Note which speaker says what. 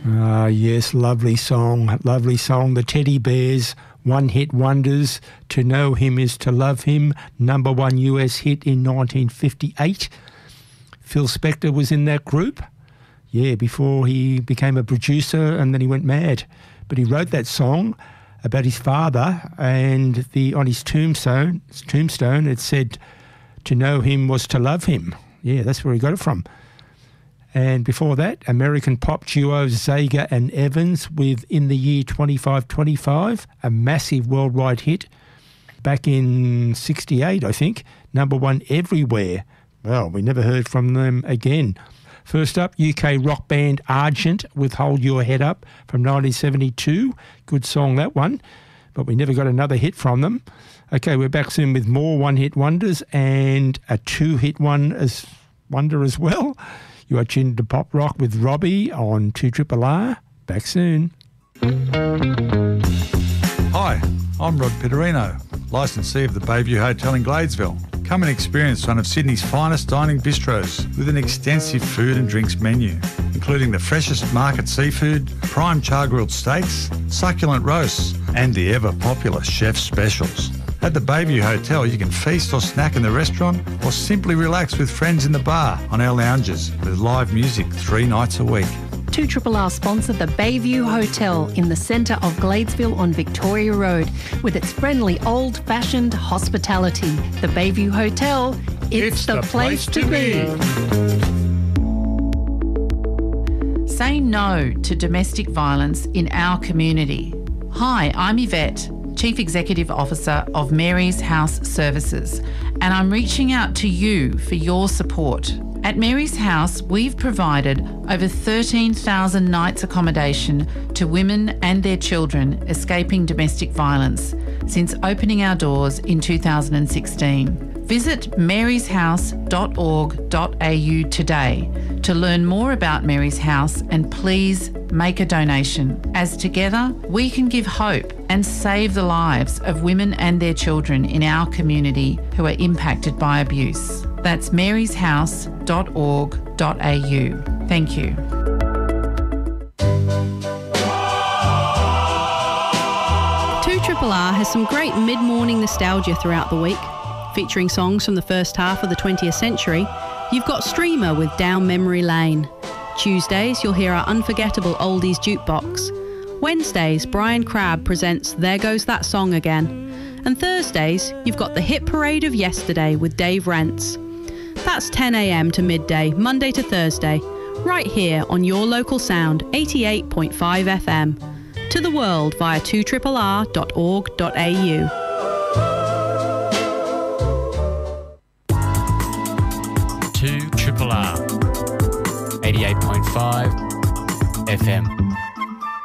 Speaker 1: Yes, lovely song. The Teddy Bears, one-hit wonders. To Know Him Is to Love Him, number one US hit in 1958. Phil Spector was in that group. Yeah, before he became a producer and then he went mad. But he wrote that song about his father, and on his tombstone it said, to know him was to love him. Yeah, that's where he got it from. And before that, American pop duo Zager and Evans with In the Year 2525, a massive worldwide hit back in 68, I think, number one everywhere. Well, we never heard from them again. First up, UK rock band Argent with Hold Your Head Up from 1972. Good song, that one, but we never got another hit from them. Okay, we're back soon with more one-hit wonders and a two-hit wonder as well. You are tuned to Pop Rock with Robbie on 2RRR. Back soon.
Speaker 2: Hi, I'm Rod Pitterino, licensee of the Bayview Hotel in Gladesville. Come and experience one of Sydney's finest dining bistros with an extensive food and drinks menu, including the freshest market seafood, prime char-grilled steaks, succulent roasts, and the ever-popular chef specials. At the Bayview Hotel, you can feast or snack in the restaurant or simply relax with friends in the bar on our lounges with live music 3 nights a week.
Speaker 3: 2RRR sponsor the Bayview Hotel in the centre of Gladesville on Victoria Road with its friendly old-fashioned hospitality. The Bayview Hotel, it's the place to be. Say no to domestic violence in our community. Hi, I'm Yvette, Chief Executive Officer of Mary's House Services, and I'm reaching out to you for your support. At Mary's House, we've provided over 13,000 nights accommodation to women and their children escaping domestic violence since opening our doors in 2016. Visit maryshouse.org.au today to learn more about Mary's House, and please make a donation, as together we can give hope and save the lives of women and their children in our community who are impacted by abuse. That's maryshouse.org.au. Thank you.
Speaker 4: Two RRR has some great mid-morning nostalgia throughout the week. Featuring songs from the first half of the 20th century, you've got Streamer with Down Memory Lane. Tuesdays, you'll hear our unforgettable oldies jukebox. Wednesdays, Brian Crabb presents There Goes That Song Again. And Thursdays, you've got the hit parade of yesterday with Dave Rents. That's 10 a.m. to midday, Monday to Thursday, right here on your local sound, 88.5 FM. To the world via 2RRR.org.au.
Speaker 5: 2RRR 88.5 FM.